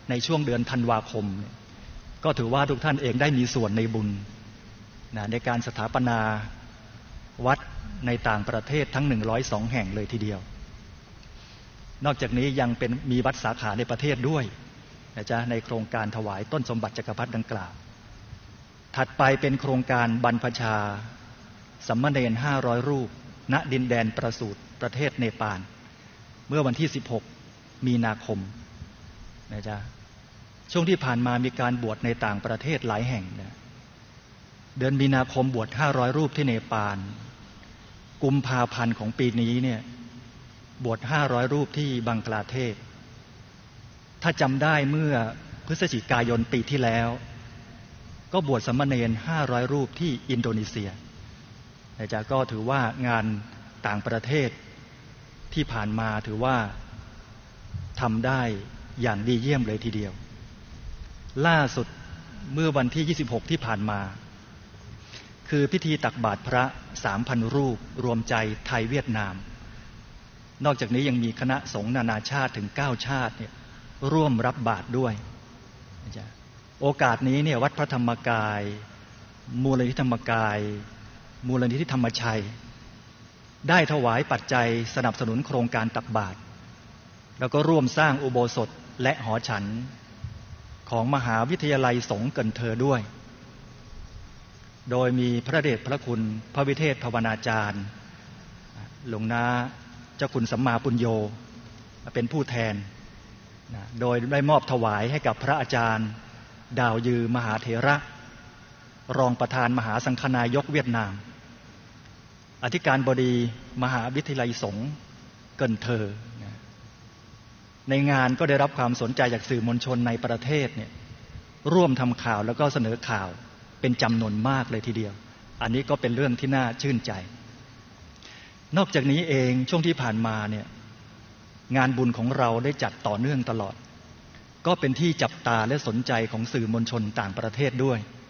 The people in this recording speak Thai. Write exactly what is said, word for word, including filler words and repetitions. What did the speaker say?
ในช่วงเดือนธันวาคมก็ถือว่าทุกท่านเองได้มีส่วนในบุญนะในการสถาปนาวัดในต่างประเทศทั้งหนึ่งร้อยสองแห่งเลยทีเดียวนอกจากนี้ยังเป็นมีวัดสาขาในประเทศด้วยนะจ๊ะในโครงการถวายต้นสมบัติจักรพรรดิดังกล่าวถัดไปเป็นโครงการบรรพชาสัมมเนรห้าร้อยรูปณดินแดนประสูติประเทศเนปาลเมื่อวันที่สิบหกมีนาคมนะจ๊ะช่วงที่ผ่านมามีการบวชในต่างประเทศหลายแห่งนะเดือนมีนาคมบวชห้าร้อยรูปที่เนปาลกุมภาพันธ์ของปีนี้เนี่ยบวชห้าร้อยรูปที่บังกลาเทศถ้าจำได้เมื่อพฤศจิกายนปีที่แล้วก็บวชสามเณรห้าร้อยรูปที่อินโดนีเซียนะจ๊ะก็ถือว่างานต่างประเทศที่ผ่านมาถือว่าทำได้อย่างดีเยี่ยมเลยทีเดียวล่าสุดเมื่อวันที่ยี่สิบหกที่ผ่านมาคือพิธีตักบาตรพระ สามพัน รูปรวมใจไทยเวียดนามนอกจากนี้ยังมีคณะสงฆ์นานาชาติถึงเก้าชาติเนี่ยร่วมรับบาตรด้วยนะจ๊ะโอกาสนี้เนี่ยวัดพระธรรมกายมูลนิธิธรรมกายมูลนิธิธรรมชัยได้ถวายปัจจัยสนับสนุนโครงการตักบาตรแล้วก็ร่วมสร้างอุโบสถและหอฉันของมหาวิทยาลัยสงฆ์เกินเธอด้วยโดยมีพระเดชพระคุณพระวิเทศภาวนาจารย์หลวงนาเจ้าคุณสัมมาปุญโญเป็นผู้แทนโดยได้มอบถวายให้กับพระอาจารย์ดาวยือมหาเถระรองประธานมหาสังฆนายกเวียดนามอธิการบดีมหาวิทยาลัยสงฆ์เกินเธอในงานก็ได้รับความสนใจจากสื่อมวลชนในประเทศเนี่ยร่วมทำข่าวแล้วก็เสนอข่าวเป็นจำนวนมากเลยทีเดียวอันนี้ก็เป็นเรื่องที่น่าชื่นใจนอกจากนี้เองช่วงที่ผ่านมาเนี่ยงานบุญของเราได้จัดต่อเนื่องตลอดก็เป็นที่จับตาและสนใจของสื่อมวลชนต่างประเทศด้วย